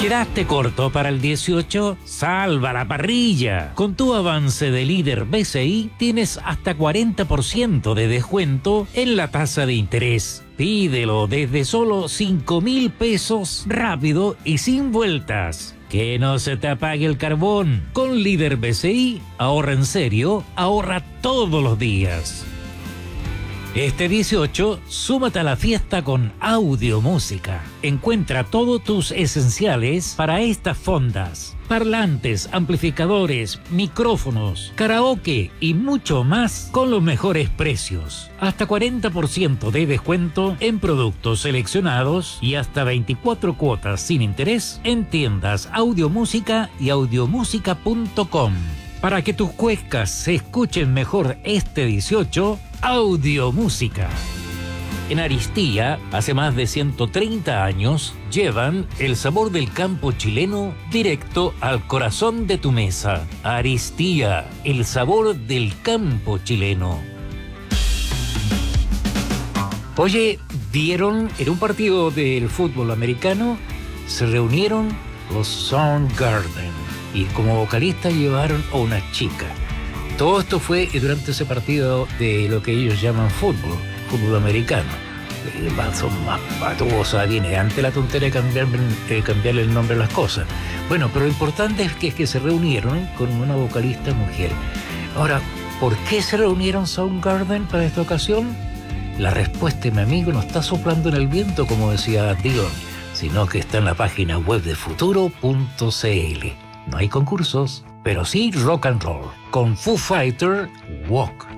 ¿Quedaste corto para el 18? ¡Salva la parrilla! Con tu avance de líder BCI tienes hasta 40% de descuento en la tasa de interés. Pídelo desde solo 5.000 pesos, rápido y sin vueltas. Que no se te apague el carbón. Con líder BCI, ahorra en serio, ahorra todos los días. Este 18, súmate a la fiesta con Audio Música. Encuentra todos tus esenciales para estas fondas: parlantes, amplificadores, micrófonos, karaoke y mucho más con los mejores precios. Hasta 40% de descuento en productos seleccionados y hasta 24 cuotas sin interés en tiendas Audio Música y audiomusica.com. Para que tus cuecas se escuchen mejor este 18, Audio Música. En Aristía, hace más de 130 años, llevan el sabor del campo chileno directo al corazón de tu mesa. Aristía, el sabor del campo chileno. Oye, ¿vieron en un partido del fútbol americano? Se reunieron los Soundgarden y como vocalista llevaron a una chica. Todo esto fue durante ese partido de lo que ellos llaman fútbol americano. Son más patuosas, viene antes la tontera de cambiarle el nombre a las cosas. Bueno, pero lo importante es que se reunieron con una vocalista mujer. Ahora, ¿por qué se reunieron Soundgarden para esta ocasión? La respuesta, mi amigo, no está soplando en el viento, como decía Dylan, sino que está en la página web de futuro.cl. No hay concursos, pero sí rock and roll. Con Foo Fighter, Walk.